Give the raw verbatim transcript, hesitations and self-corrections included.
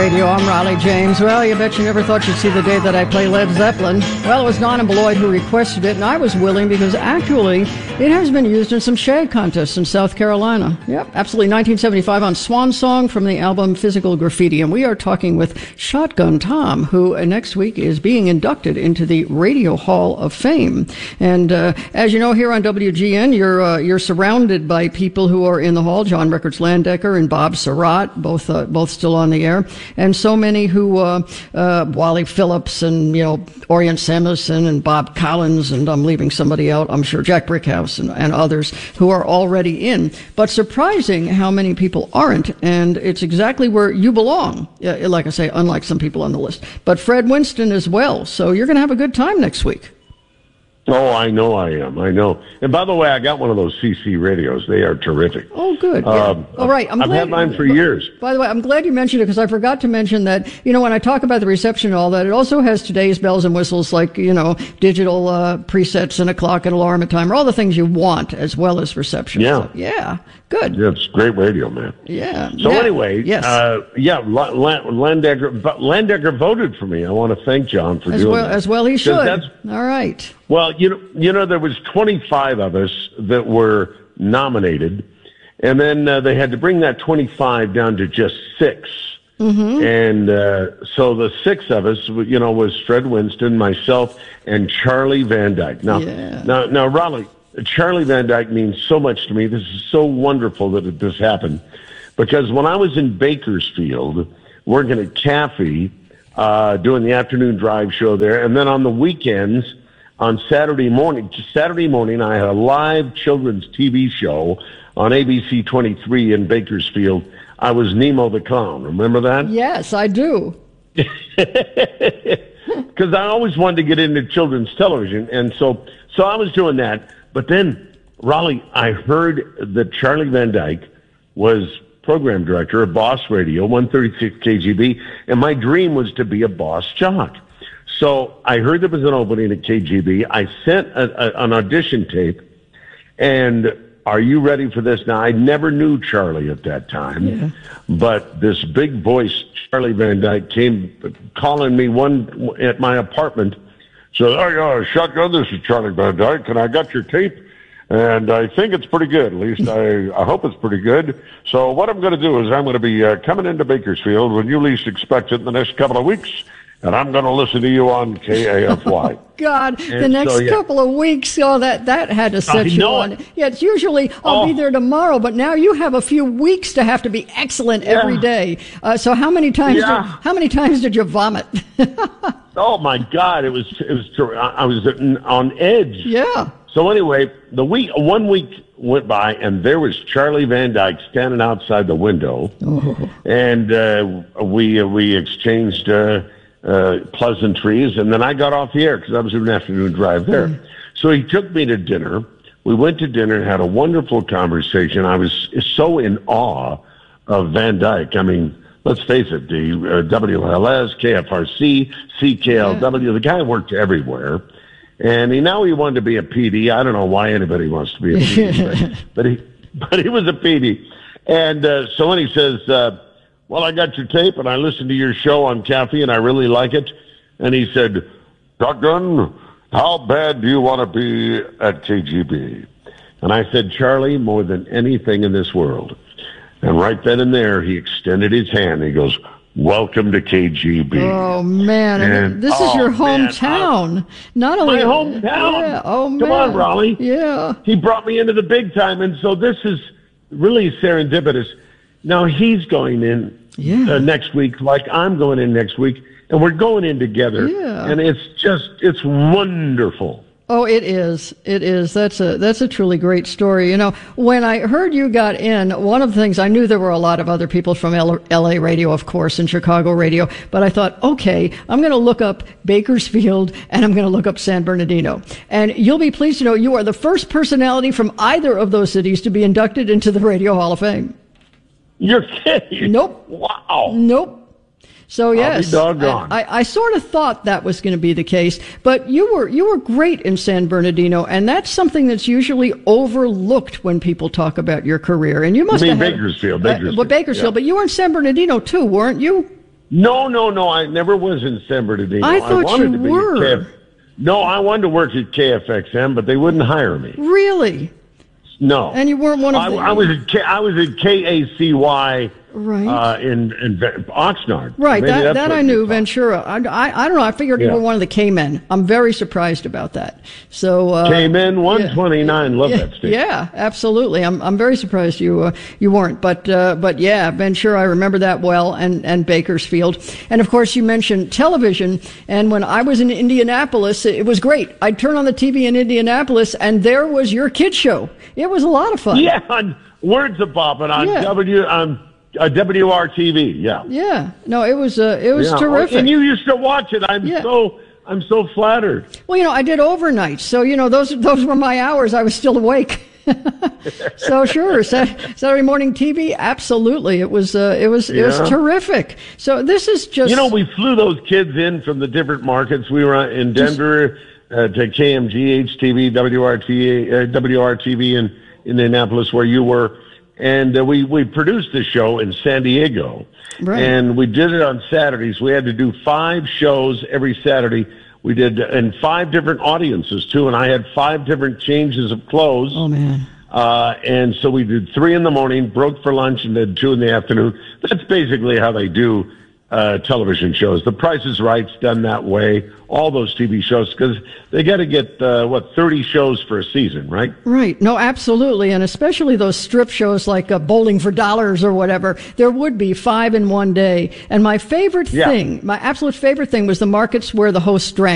Radio. I'm Riley James. Well, you bet you never thought you'd see the day that I play Led Zeppelin. Well, it was Donna Beloit who requested it, and I was willing because actually it has been used in some shag contests in South Carolina. Yep, absolutely. nineteen seventy-five on Swan Song from the album Physical Graffiti. And we are talking with Shotgun Tom, who uh, next week is being inducted into the Radio Hall of Fame. And uh, as you know, here on W G N, you're uh, you're surrounded by people who are in the hall. John Rickards Landecker and Bob Surratt, both uh, both still on the air. And so many who, uh, uh, Wally Phillips and, you know, Orion Samuelson and Bob Collins, and I'm leaving somebody out, I'm sure, Jack Brickhouse and, and others who are already in. But surprising how many people aren't, and it's exactly where you belong, uh, like I say, unlike some people on the list. But Fred Winston as well, so you're going to have a good time next week. Oh, I know I am. I know. And by the way, I got one of those C C radios. They are terrific. Oh, good. Yeah. Um, All right. I'm I've glad, had mine for years. By the way, I'm glad you mentioned it because I forgot to mention that, you know, when I talk about the reception and all that, it also has today's bells and whistles like, you know, digital uh, presets and a clock and alarm and timer, all the things you want as well as reception. Yeah. So, yeah. Good. Yeah, it's great radio, man. Yeah. So now, anyway, yes. uh, yeah, Landecker, Landecker voted for me. I want to thank John for as doing well, that. As well he should. That's, all right. Well, you know, you know, there was twenty-five of us that were nominated, and then uh, they had to bring that twenty-five down to just six. Mm-hmm. And uh, so the six of us, you know, was Fred Winston, myself, and Charlie Van Dyke. Now, yeah. now, now, Raleigh, Charlie Van Dyke means so much to me. This is so wonderful that it, this happened, because when I was in Bakersfield working at Caffey, uh, doing the afternoon drive show there, and then on the weekends, on Saturday morning, Saturday morning, I had a live children's T V show on A B C twenty-three in Bakersfield. I was Nemo the Clown. Remember that? Yes, I do. Because I always wanted to get into children's television, and so so I was doing that. But then, Raleigh, I heard that Charlie Van Dyke was program director of Boss Radio, one thirty-six K G B, and my dream was to be a Boss jock. So I heard there was an opening at K G B. I sent a, a, an audition tape, and are you ready for this? Now, I never knew Charlie at that time, yeah. But this big voice, Charlie Van Dyke, came calling me one at my apartment. Said, "Oh, yeah, Shotgun, this is Charlie Van Dyke, and I got your tape, and I think it's pretty good. At least I, I hope it's pretty good. So what I'm going to do is I'm going to be uh, coming into Bakersfield when you least expect it in the next couple of weeks, and I'm going to listen to you on K A F Y. God, and the next so, yeah. couple of weeks, oh, that, that had to set I you know on. it. Yeah, it's usually, I'll oh. be there tomorrow, but now you have a few weeks to have to be excellent yeah. every day. Uh, so how many times yeah. did, how many times did you vomit? Oh, my God, it was, it was, I was on edge. Yeah. So anyway, the week, one week went by, and there was Charlie Van Dyke standing outside the window, oh. and uh, we uh, we exchanged uh, uh, pleasantries, and then I got off the air because I was doing an afternoon drive there. Mm. So he took me to dinner. We went to dinner and had a wonderful conversation. I was so in awe of Van Dyke. I mean, let's face it, the uh, W L S, K F R C, C K L W, yeah. The guy worked everywhere. And he now he wanted to be a P D. I don't know why anybody wants to be a P D, but, but he but he was a P D. And uh, so when he says, uh, well, I got your tape and I listened to your show on Caffey and I really like it. And he said, Shotgun, how bad do you want to be at K G B? And I said, Charlie, more than anything in this world. And right then and there, he extended his hand. He goes, welcome to K G B. Oh, man. And this oh, is your hometown. Man, Not only my hometown. Yeah. Oh, man. Come on, Raleigh. Yeah. He brought me into the big time. And so this is really serendipitous. Now he's going in yeah. uh, next week like I'm going in next week. And we're going in together. Yeah. And it's just, it's wonderful. Oh, it is. It is. That's a that's a truly great story. You know, when I heard you got in, one of the things, I knew there were a lot of other people from L A radio, of course, and Chicago radio, but I thought, okay, I'm going to look up Bakersfield and I'm going to look up San Bernardino. And you'll be pleased to know you are the first personality from either of those cities to be inducted into the Radio Hall of Fame. You're kidding? Nope. Wow. Nope. So yes, I'll be doggone. I, I, I sort of thought that was going to be the case, but you were you were great in San Bernardino, and that's something that's usually overlooked when people talk about your career. And you must I mean have Bakersfield, had, Bakersfield, uh, well, Bakersfield, yeah. But you were in San Bernardino too, weren't you? No, no, no. I never was in San Bernardino. I thought I wanted you to be were. At K F- no, I wanted to work at K F X M, but they wouldn't hire me. Really? No. And you weren't one of I, the... I was at K, I was at K A C Y. Right. Uh, in, in Oxnard. Right, Maybe that, that I knew, thought. Ventura. I, I, I don't know, I figured Yeah. you were one of the K-men. I'm very surprised about that. So uh, K-Men one twenty-nine, yeah, love yeah, that station. Yeah, absolutely. I'm I'm very surprised you uh, you weren't. But uh, but yeah, Ventura, I remember that well, and, and Bakersfield. And of course, you mentioned television. And when I was in Indianapolis, it was great. I'd turn on the T V in Indianapolis, and there was your kids show. It was a lot of fun. Yeah, on Words of Poppin' on Yeah. W um, uh, W R T V. Yeah. Yeah. No, it was uh, it was Yeah. terrific. And you used to watch it. I'm Yeah. so I'm so flattered. Well, you know, I did overnight, so you know those those were my hours. I was still awake. So sure, Saturday morning T V, absolutely. It was uh, it was it Yeah. was terrific. So this is just You know, we flew those kids in from the different markets. We were in Denver uh, to K M G H T V, W R T, uh, W R T V in Indianapolis, where you were. And uh, we, we produced the show in San Diego. Right. And we did it on Saturdays. We had to do five shows every Saturday. We did in five different audiences, too. And I had five different changes of clothes. Oh, man. Uh, and so we did three in the morning, broke for lunch, and then two in the afternoon. That's basically how they do uh, television shows. The Price is Right's done that way, all those T V shows, because they got to get, uh, what, thirty shows for a season, right? Right. No, absolutely. And especially those strip shows like uh, Bowling for Dollars or whatever. There would be five in one day. And my favorite Yeah. thing, my absolute favorite thing was the markets where the host drank.